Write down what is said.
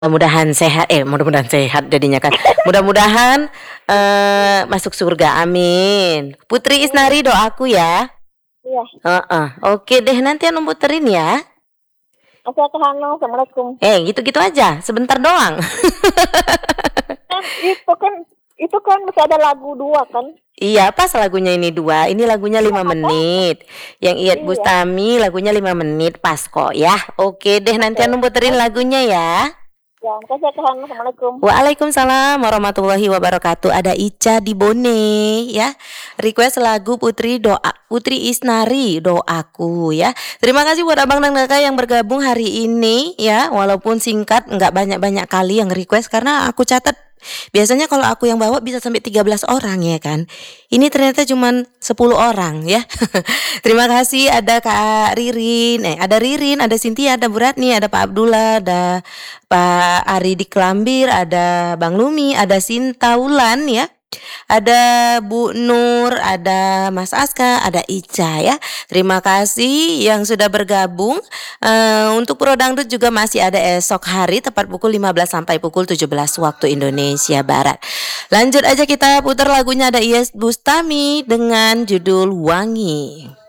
Mudah-mudahan sehat jadinya kan. Mudah-mudahan masuk surga, amin. Putri Iya, Isnari doaku ya. iya. Heeh, oke deh nanti anu puterin ya. Oke, Kak Hano, Assalamualaikum. Gitu-gitu aja, sebentar doang. Kan itu kan masih ada lagu 2 kan? Iya, pas lagunya ini 2, ini lagunya Iya, 5 makanya. menit. Yang Iyeth Iya, Bustami lagunya 5 menit, pas kok ya. Oke deh nanti oke. anu puterin lagunya ya. Ya, makasih ya, Kak Hano. Assalamualaikum. Waalaikumsalam warahmatullahi wabarakatuh. Ada Ica di Bone ya. Request lagu Putri Isnari doaku ya. Terima kasih buat abang dan kakak yang bergabung hari ini ya. Walaupun singkat nggak banyak-banyak kali yang request karena aku catat biasanya kalau aku yang bawa bisa sampai 13 orang ya kan. Ini ternyata cuman 10 orang ya. Terima kasih ada Kak Ririn, ada Ririn, ada Cynthia, ada Bu Ratni, ada Pak Abdullah, ada Pak Ari di Kelambir, ada Bang Lumi, ada Sinta Wulan ya. Ada Bu Nur, ada Mas Aska, ada Ica ya. Terima kasih yang sudah bergabung. Untuk Pro Dangdut juga masih ada esok hari tepat pukul 15 sampai pukul 17 waktu Indonesia Barat. Lanjut aja kita putar lagunya ada Iyeth Bustami dengan judul Wangi.